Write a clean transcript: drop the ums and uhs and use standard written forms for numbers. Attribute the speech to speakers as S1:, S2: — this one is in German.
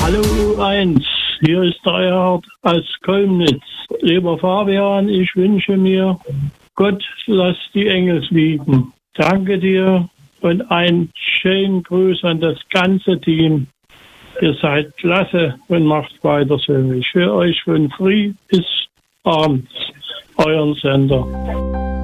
S1: Hallo eins, hier ist der Erhard aus Kolmnitz. Lieber Fabian, ich wünsche mir, Gott lass die Engel fliegen. Danke dir und einen schönen Gruß an das ganze Team. Ihr seid klasse und macht weiter so. Ich höre euch von früh bis abends, euren Sender.